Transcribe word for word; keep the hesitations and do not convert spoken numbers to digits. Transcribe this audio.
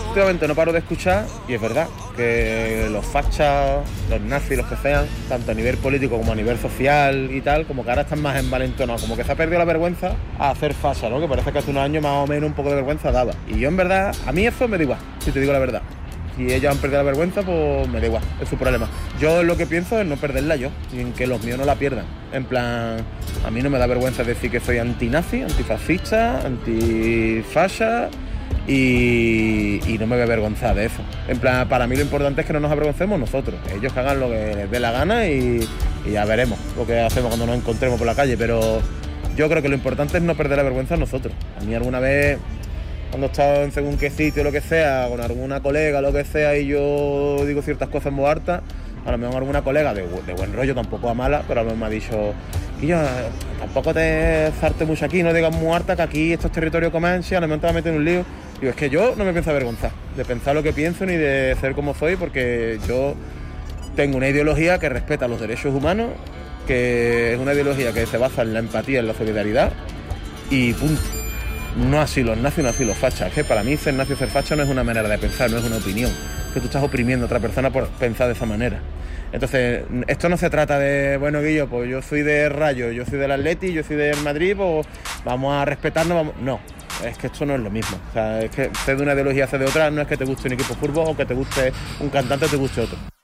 últimamente no paro de escuchar, y es verdad, que los fachas, los nazis, los que sean, tanto a nivel político como a nivel social y tal, como que ahora están más envalentonados, como que se ha perdido la vergüenza a hacer facha, ¿no? Que parece que hace unos años más o menos un poco de vergüenza daba. Y yo en verdad, a mí eso me da igual, si te digo la verdad. Si ellos han perdido la vergüenza, pues me da igual, es su problema. Yo lo que pienso es no perderla yo, y en que los míos no la pierdan. En plan, a mí no me da vergüenza decir que soy antinazi, antifascista, antifasha, y, y no me voy a avergonzar de eso. En plan, para mí lo importante es que no nos avergoncemos nosotros, ellos que hagan lo que les dé la gana y, y ya veremos lo que hacemos cuando nos encontremos por la calle, pero yo creo que lo importante es no perder la vergüenza nosotros. A mí alguna vez, cuando he estado en según qué sitio, lo que sea, con alguna colega, lo que sea, y yo digo ciertas cosas en voz alta, a lo mejor alguna colega de, de buen rollo, tampoco a mala, pero a lo mejor me ha dicho, y yo, tampoco te zarte mucho aquí, no digas muy harta, que aquí esto es territorio comanche, a lo mejor te vas a meter en un lío. Digo, es que yo no me pienso avergonzar de pensar lo que pienso ni de ser como soy, porque yo tengo una ideología que respeta los derechos humanos, que es una ideología que se basa en la empatía, en la solidaridad, y punto. No así los nazis, no así los fachas. Es que para mí ser nazi o ser facha no es una manera de pensar, no es una opinión. Que tú estás oprimiendo a otra persona por pensar de esa manera. Entonces, esto no se trata de, bueno, Guillo, pues yo soy de Rayo, yo soy del Atleti, yo soy del Madrid, pues vamos a respetarnos, vamos... No, es que esto no es lo mismo. O sea, es que ser de una ideología, ser de otra, no es que te guste un equipo de fútbol o que te guste un cantante o te guste otro.